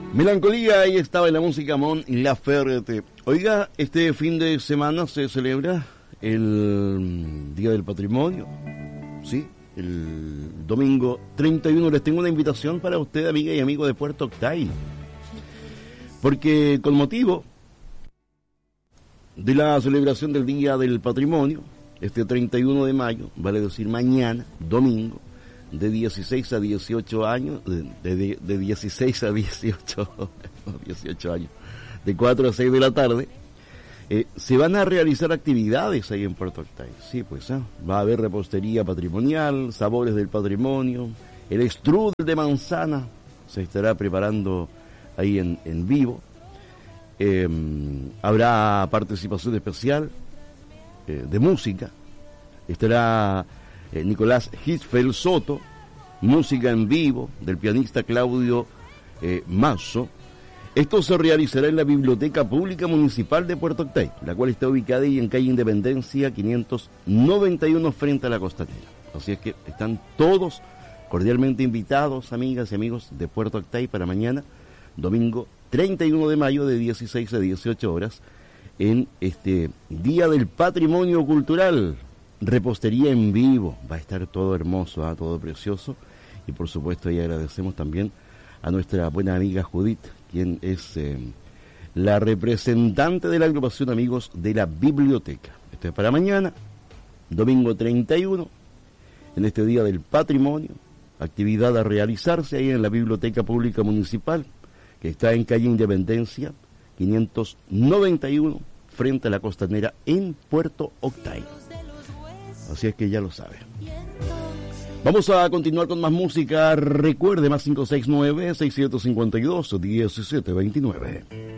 Melancolía, ahí estaba en la música Mon Laferte. Oiga, este fin de semana se celebra el Día del Patrimonio, ¿sí? El domingo 31. Les tengo una invitación para usted, amiga y amigo de Puerto Octay, porque con motivo de la celebración del Día del Patrimonio, este 31 de mayo, vale decir mañana, domingo, de 16 a 18 años, de 16 a 18, 18 años, de 4 a 6 de la tarde, se van a realizar actividades ahí en Puerto Octay. Sí, pues va a haber repostería patrimonial, sabores del patrimonio, el strudel de manzana se estará preparando ahí en vivo. Habrá participación especial de música, estará Nicolás Hitfeld Soto, música en vivo del pianista Claudio Mazo. Esto se realizará en la Biblioteca Pública Municipal de Puerto Octay, la cual está ubicada ahí en calle Independencia 591 frente a la Costanera. Así es que están todos cordialmente invitados, amigas y amigos de Puerto Octay, para mañana, domingo 31 de mayo, de 16 a 18 horas, en este Día del Patrimonio Cultural. Repostería en vivo, va a estar todo hermoso, todo precioso, y por supuesto ahí agradecemos también a nuestra buena amiga Judith, quien es la representante de la agrupación Amigos de la Biblioteca. Esto es para mañana, domingo 31, en este Día del Patrimonio, actividad a realizarse ahí en la Biblioteca Pública Municipal, que está en calle Independencia 591 frente a la Costanera en Puerto Octay. Así es que ya lo sabe. Vamos a continuar con más música. Recuerde, más 569-6752-1729.